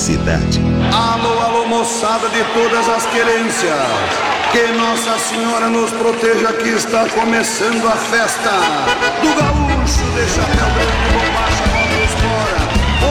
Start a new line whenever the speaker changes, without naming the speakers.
cidade.
Alô, alô, moçada de todas as querências, que Nossa Senhora nos proteja, que está começando a festa do Galo.